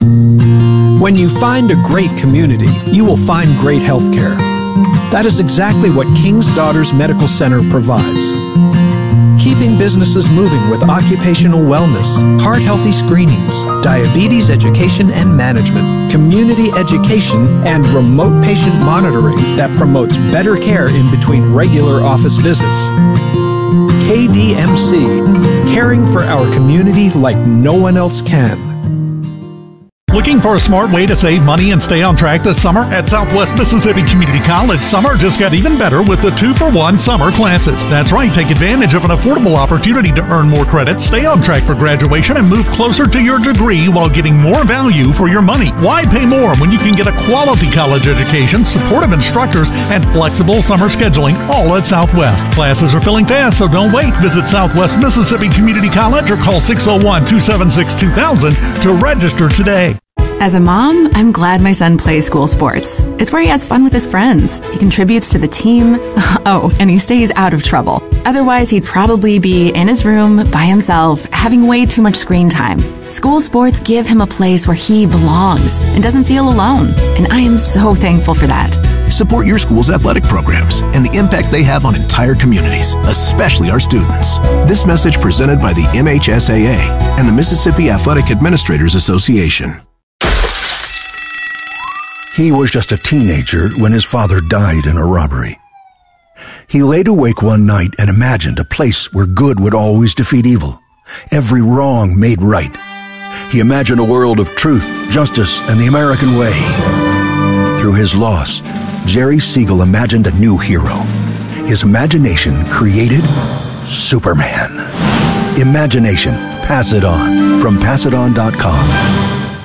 When you find a great community, you will find great health care. That is exactly what King's Daughters Medical Center provides. Keeping businesses moving with occupational wellness, heart-healthy screenings, diabetes education and management, community education, and remote patient monitoring that promotes better care in between regular office visits. KDMC, caring for our community like no one else can. Looking for a smart way to save money and stay on track this summer? At Southwest Mississippi Community College, summer just got even better with the 2-for-1 summer classes. That's right, take advantage of an affordable opportunity to earn more credits, stay on track for graduation, and move closer to your degree while getting more value for your money. Why pay more when you can get a quality college education, supportive instructors, and flexible summer scheduling, all at Southwest? Classes are filling fast, so don't wait. Visit Southwest Mississippi Community College or call 601-276-2000 to register today. As a mom, I'm glad my son plays school sports. It's where he has fun with his friends. He contributes to the team. Oh, and he stays out of trouble. Otherwise, he'd probably be in his room by himself, having way too much screen time. School sports give him a place where he belongs and doesn't feel alone. And I am so thankful for that. Support your school's athletic programs and the impact they have on entire communities, especially our students. This message presented by the MHSAA and the Mississippi Athletic Administrators Association. He was just a teenager when his father died in a robbery. He laid awake one night and imagined a place where good would always defeat evil, every wrong made right. He imagined a world of truth, justice, and the American way. Through his loss, Jerry Siegel imagined a new hero. His imagination created Superman. Imagination. Pass it on. From PassItOn.com.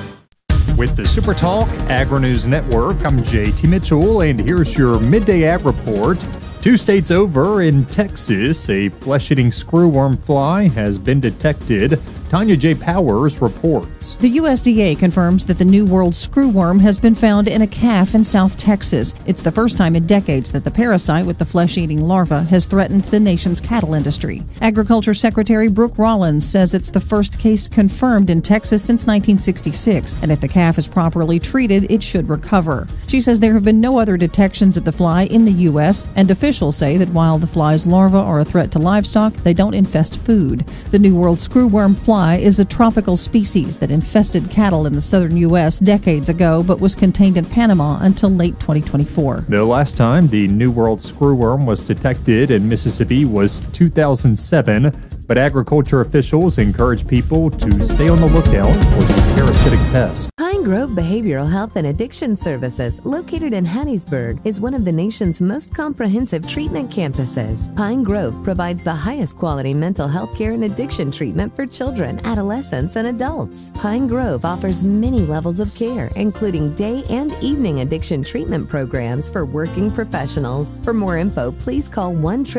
With the Super Talk Agri-News Network, I'm JT Mitchell, and here's your Midday Ag Report. 2 states over in Texas, a flesh-eating screwworm fly has been detected. Tanya J. Powers reports. The USDA confirms that the New World screwworm has been found in a calf in South Texas. It's the first time in decades that the parasite with the flesh-eating larva has threatened the nation's cattle industry. Agriculture Secretary Brooke Rollins says it's the first case confirmed in Texas since 1966, and if the calf is properly treated, it should recover. She says there have been no other detections of the fly in the U.S., and officials say that while the fly's larvae are a threat to livestock, they don't infest food. The New World screwworm fly is a tropical species that infested cattle in the southern U.S. decades ago, but was contained in Panama until late 2024. The last time the New World screwworm was detected in Mississippi was 2007, but agriculture officials encourage people to stay on the lookout for the parasitic pest. Pine Grove Behavioral Health and Addiction Services, located in Hattiesburg, is one of the nation's most comprehensive treatment campuses. Pine Grove provides the highest quality mental health care and addiction treatment for children, adolescents, and adults. Pine Grove offers many levels of care, including day and evening addiction treatment programs for working professionals. For more info, please call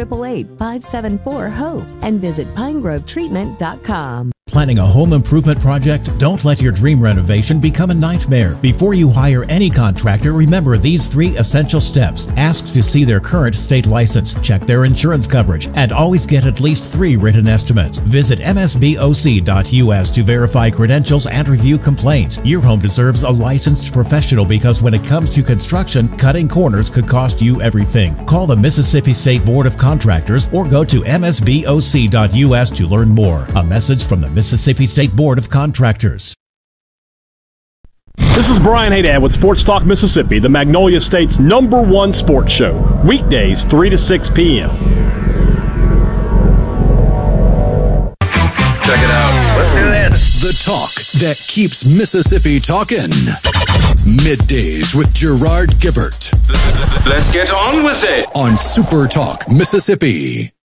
1-888-574-HOPE and visit pinegrovetreatment.com. Planning a home improvement project? Don't let your dream renovation become a nightmare. Before you hire any contractor, remember these 3 essential steps. Ask to see their current state license, check their insurance coverage, and always get at least 3 written estimates. Visit msboc.us to verify credentials and review complaints. Your home deserves a licensed professional because when it comes to construction, cutting corners could cost you everything. Call the Mississippi State Board of Contractors or go to msboc.us to learn more. A message from the Mississippi State Board of Contractors. This is Brian Haydad with Sports Talk Mississippi, the Magnolia State's #1 sports show. Weekdays 3 to 6 p.m. Check it out. Let's do this. The talk that keeps Mississippi talking. Middays with Gerard Gibbert. Let's get on with it. On Super Talk Mississippi.